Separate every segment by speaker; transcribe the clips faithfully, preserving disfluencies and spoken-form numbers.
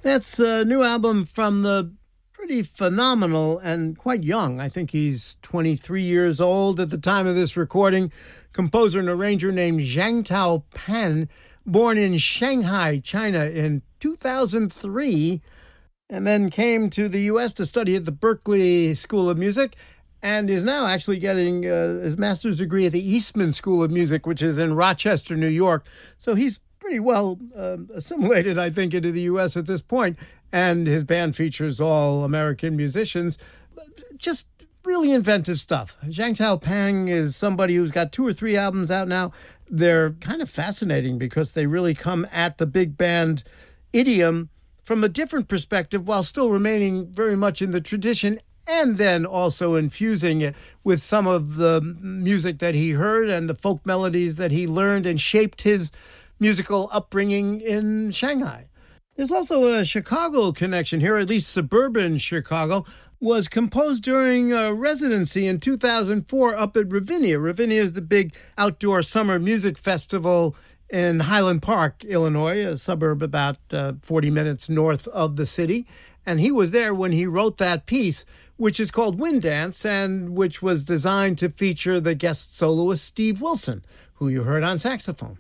Speaker 1: That's a new album from the pretty phenomenal and quite young. I think he's twenty-three years old at the time of this recording. Composer and arranger named Zhang Tao Pan, born in Shanghai, China in two thousand three, and then came to the U S to study at the Berklee School of Music, and is now actually getting uh, his master's degree at the Eastman School of Music, which is in Rochester, New York. So he's pretty well uh, assimilated, I think, into the U S at this point. And his band features all American musicians. Just really inventive stuff. Zhang Tao Pang is somebody who's got two or three albums out now. They're kind of fascinating because they really come at the big band idiom from a different perspective while still remaining very much in the tradition, and then also infusing it with some of the music that he heard and the folk melodies that he learned and shaped his musical upbringing in Shanghai. There's also a Chicago connection here, at least suburban Chicago. Was composed during a residency in two thousand four up at Ravinia. Ravinia is the big outdoor summer music festival in Highland Park, Illinois, a suburb about uh, forty minutes north of the city. And he was there when he wrote that piece, which is called Wind Dance, and which was designed to feature the guest soloist Steve Wilson, who you heard on saxophone.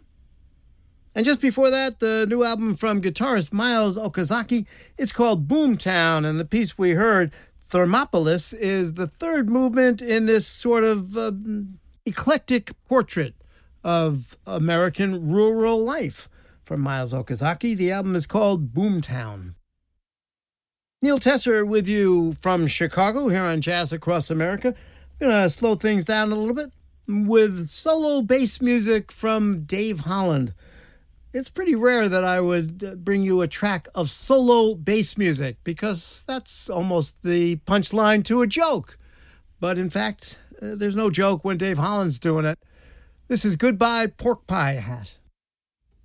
Speaker 1: And just before that, the new album from guitarist Miles Okazaki. It's called Boomtown, and the piece we heard, Thermopolis, is the third movement in this sort of uh, eclectic portrait of American rural life from Miles Okazaki. The album is called Boomtown. Neil Tesser with you from Chicago here on Jazz Across America. I'm going to slow things down a little bit with solo bass music from Dave Holland. It's pretty rare that I would bring you a track of solo bass music because that's almost the punchline to a joke. But in fact, uh, there's no joke when Dave Holland's doing it. This is Goodbye Pork Pie Hat.